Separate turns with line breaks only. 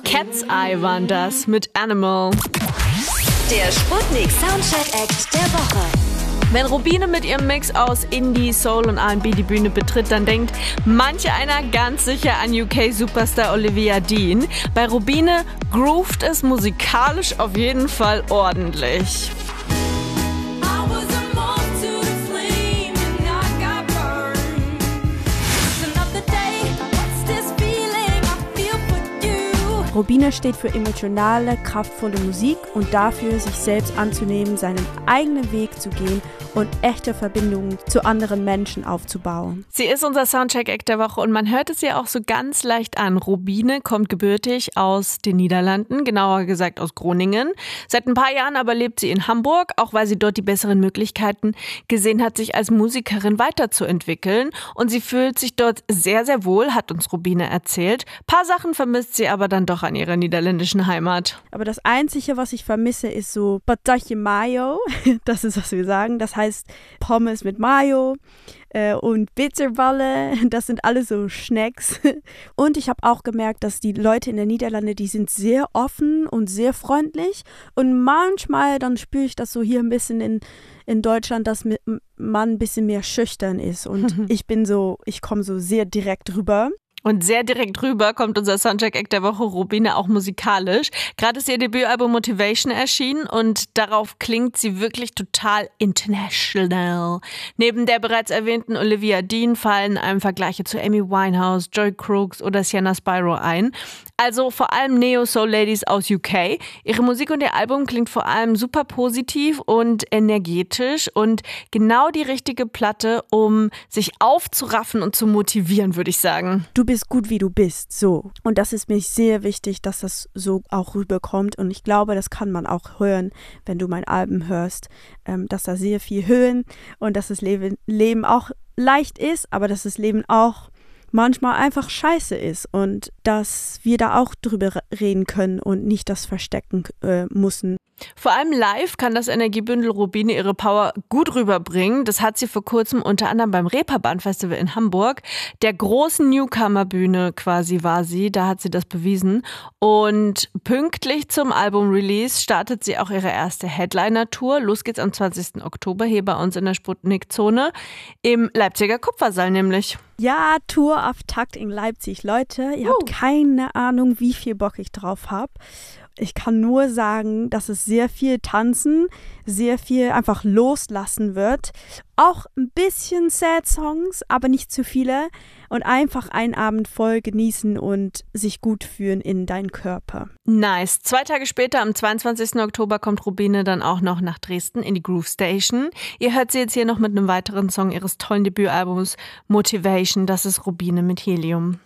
Cat's Eye waren das mit Animal.
Der Sputnik Soundcheck Act der Woche.
Wenn Rubine mit ihrem Mix aus Indie, Soul und R&B die Bühne betritt, dann denkt manch einer ganz sicher an UK-Superstar Olivia Dean. Bei Rubine groovt es musikalisch auf jeden Fall ordentlich.
Rubine steht für emotionale, kraftvolle Musik und dafür, sich selbst anzunehmen, seinen eigenen Weg zu gehen und echte Verbindungen zu anderen Menschen aufzubauen.
Sie ist unser Soundcheck-Act der Woche und man hört es ihr auch so ganz leicht an. Rubine kommt gebürtig aus den Niederlanden, genauer gesagt aus Groningen. Seit ein paar Jahren aber lebt sie in Hamburg, auch weil sie dort die besseren Möglichkeiten gesehen hat, sich als Musikerin weiterzuentwickeln. Und sie fühlt sich dort sehr, sehr wohl, hat uns Rubine erzählt. Ein paar Sachen vermisst sie aber dann doch an ihrer niederländischen Heimat.
Aber das Einzige, was ich vermisse, ist so patatje mayo. Das ist, was wir sagen. Das heißt Pommes mit Mayo und Bitterballe. Das sind alles so Snacks. Und ich habe auch gemerkt, dass die Leute in den Niederlanden, die sind sehr offen und sehr freundlich. Und manchmal, dann spüre ich das so hier ein bisschen in Deutschland, dass man ein bisschen mehr schüchtern ist. Und ich komme so sehr direkt rüber.
Und sehr direkt rüber kommt unser Soundcheck-Act der Woche, Rubine, auch musikalisch. Gerade ist ihr Debütalbum Motivation erschienen und darauf klingt sie wirklich total international. Neben der bereits erwähnten Olivia Dean fallen einem Vergleiche zu Amy Winehouse, Joy Crooks oder Sienna Spyro ein. Also vor allem Neo-Soul-Ladies aus UK. Ihre Musik und ihr Album klingt vor allem super positiv und energetisch und genau die richtige Platte, um sich aufzuraffen und zu motivieren, würde ich sagen.
Du bist gut, wie du bist, so. Und das ist mir sehr wichtig, dass das so auch rüberkommt. Und ich glaube, das kann man auch hören, wenn du mein Album hörst, dass da sehr viel Höhen und dass das Leben auch leicht ist, aber dass das Leben auch manchmal einfach scheiße ist und dass wir da auch drüber reden können und nicht das verstecken müssen.
Vor allem live kann das Energiebündel Rubine ihre Power gut rüberbringen. Das hat sie vor kurzem unter anderem beim Reeperbahn Festival in Hamburg, der großen Newcomer-Bühne quasi war sie, da hat sie das bewiesen. Und pünktlich zum Album-Release startet sie auch ihre erste Headliner-Tour. Los geht's am 20. Oktober hier bei uns in der Sputnik-Zone im Leipziger Kupfersaal nämlich.
Ja, Tourauftakt in Leipzig. Leute, ihr habt keine Ahnung, wie viel Bock ich drauf habe. Ich kann nur sagen, dass es sehr viel Tanzen, sehr viel einfach loslassen wird. Auch ein bisschen Sad-Songs, aber nicht zu viele. Und einfach einen Abend voll genießen und sich gut fühlen in deinen Körper.
Nice. 2 Tage später, am 22. Oktober, kommt Rubine dann auch noch nach Dresden in die Groove Station. Ihr hört sie jetzt hier noch mit einem weiteren Song ihres tollen Debütalbums Motivation. Das ist Rubine mit Helium.